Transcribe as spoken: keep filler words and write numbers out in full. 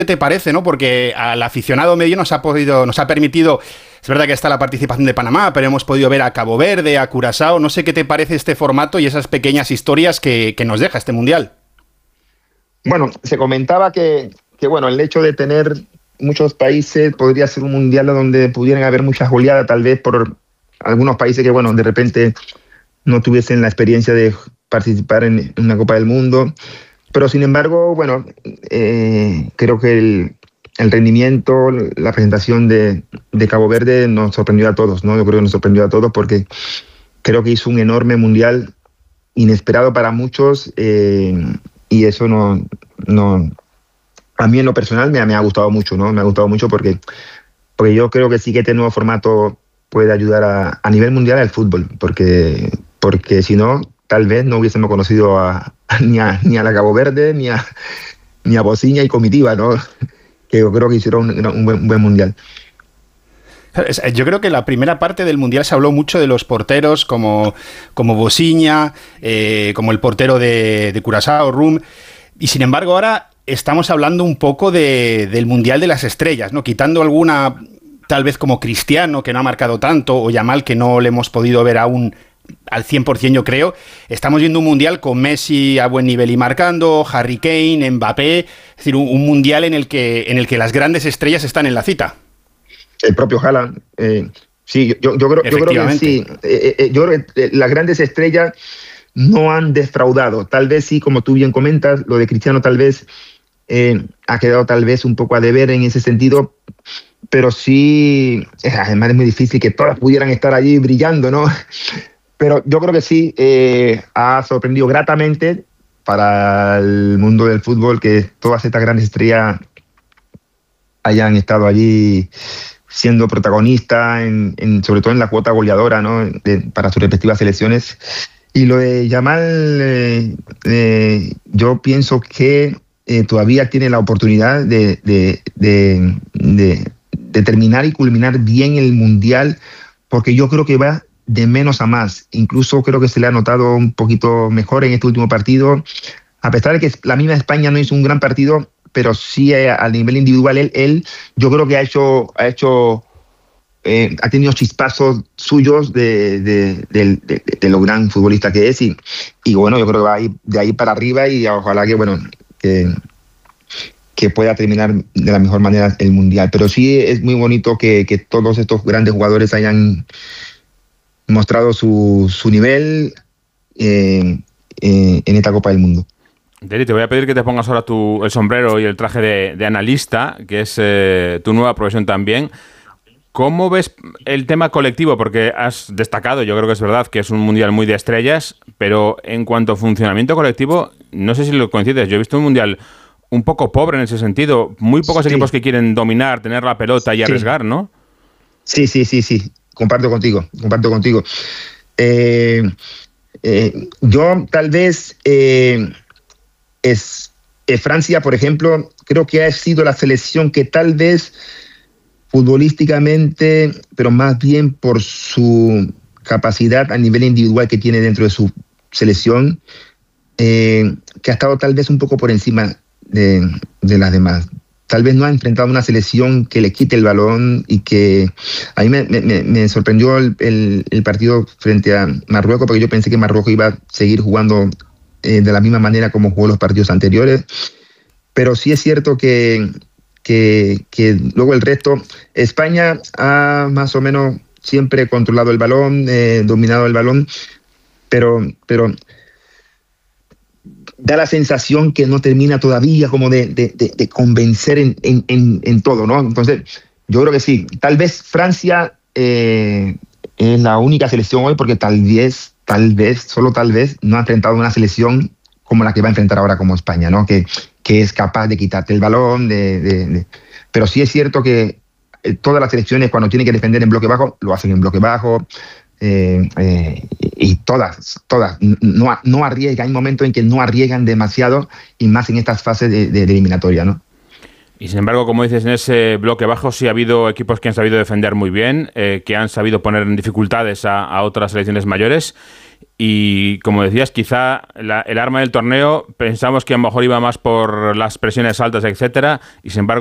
te parece, ¿no? Porque al aficionado medio nos ha podido, nos ha permitido, es verdad que está la participación de Panamá, pero hemos podido ver a Cabo Verde, a Curazao. No sé qué te parece este formato y esas pequeñas historias que, que nos deja este Mundial. Bueno, se comentaba que, que, bueno, el hecho de tener muchos países podría ser un Mundial donde pudieran haber muchas goleadas, tal vez por algunos países que, bueno, de repente no tuviesen la experiencia de participar en una Copa del Mundo. Pero, sin embargo, bueno, eh, creo que el, el rendimiento, la presentación de, de Cabo Verde nos sorprendió a todos, ¿no? Yo creo que nos sorprendió a todos porque creo que hizo un enorme Mundial inesperado para muchos, eh, y eso no, no... A mí en lo personal me, me ha gustado mucho, ¿no? Me ha gustado mucho porque, porque yo creo que sí que este nuevo formato puede ayudar a, a nivel mundial al fútbol, porque, porque si no, tal vez no hubiésemos conocido a, a, ni, a, ni a la Cabo Verde, ni a, ni a Bociña y Comitiva, ¿no? Que yo creo que hicieron un, un, buen, un buen mundial. Yo creo que la primera parte del Mundial se habló mucho de los porteros como, como Bociña, eh, como el portero de, de Curazao, Rum, y sin embargo ahora estamos hablando un poco de, del Mundial de las Estrellas, ¿no? Quitando alguna, tal vez como Cristiano, que no ha marcado tanto, o Yamal, que no le hemos podido ver aún al cien por ciento, yo creo. Estamos viendo un Mundial con Messi a buen nivel y marcando, Harry Kane, Mbappé, es decir, un, un Mundial en el que, en el que las grandes estrellas están en la cita. El propio Haaland, eh, sí, yo, yo, creo, yo creo que sí. Eh, eh, yo creo que las grandes estrellas no han defraudado. Tal vez sí, como tú bien comentas, lo de Cristiano tal vez eh, ha quedado tal vez un poco a deber en ese sentido, pero sí, además es muy difícil que todas pudieran estar allí brillando, ¿no? Pero yo creo que sí, eh, ha sorprendido gratamente para el mundo del fútbol que todas estas grandes estrellas hayan estado allí siendo protagonistas, en, en, sobre todo en la cuota goleadora, ¿no? De, para sus respectivas selecciones. Y lo de Yamal, eh, eh, yo pienso que eh, todavía tiene la oportunidad de, de, de, de, de terminar y culminar bien el Mundial, porque yo creo que va de menos a más. Incluso creo que se le ha notado un poquito mejor en este último partido, a pesar de que la misma España no hizo un gran partido, pero sí eh, a nivel individual él, él yo creo que ha hecho, ha hecho eh, ha tenido chispazos suyos de, de, de, de, de lo gran futbolista que es, y, y bueno, yo creo que va ahí, de ahí para arriba, y ojalá que bueno que, que pueda terminar de la mejor manera el Mundial. Pero sí es muy bonito que, que todos estos grandes jugadores hayan mostrado su, su nivel eh, eh, en esta Copa del Mundo. Deri, te voy a pedir que te pongas ahora tu, el sombrero y el traje de, de analista, que es eh, tu nueva profesión también. ¿Cómo ves el tema colectivo? Porque has destacado, yo creo que es verdad, que es un mundial muy de estrellas, pero en cuanto a funcionamiento colectivo, no sé si lo coincides, yo he visto un mundial un poco pobre en ese sentido, muy pocos sí. equipos que quieren dominar, tener la pelota y sí. arriesgar, ¿no? Sí, sí, sí, sí, comparto contigo, comparto contigo. Eh, eh, yo tal vez... Eh, Es, es Francia, por ejemplo, creo que ha sido la selección que tal vez futbolísticamente, pero más bien por su capacidad a nivel individual que tiene dentro de su selección, eh, que ha estado tal vez un poco por encima de, de las demás. Tal vez no ha enfrentado una selección que le quite el balón, y que a mí me, me, me sorprendió el, el, el partido frente a Marruecos, porque yo pensé que Marruecos iba a seguir jugando Eh, de la misma manera como jugó los partidos anteriores, pero sí es cierto que, que, que luego el resto, España ha más o menos siempre controlado el balón, eh, dominado el balón, pero, pero da la sensación que no termina todavía como de, de, de, de convencer en, en, en, en todo, ¿no? Entonces yo creo que sí, tal vez Francia eh, es la única selección hoy, porque tal vez tal vez, solo tal vez, no ha enfrentado una selección como la que va a enfrentar ahora como España, ¿no? Que, que es capaz de quitarte el balón, de, de, de... pero sí es cierto que todas las selecciones, cuando tienen que defender en bloque bajo, lo hacen en bloque bajo, eh, eh, y todas, todas, no, no arriesgan, hay momentos en que no arriesgan demasiado, y más en estas fases de, de, de eliminatoria, ¿no? Y sin embargo, como dices, en ese bloque bajo sí ha habido equipos que han sabido defender muy bien, eh, que han sabido poner en dificultades a, a otras selecciones mayores. y como decías, quizá la, el arma del torneo pensamos que a lo mejor iba más por las presiones altas, etcétera, y sin embargo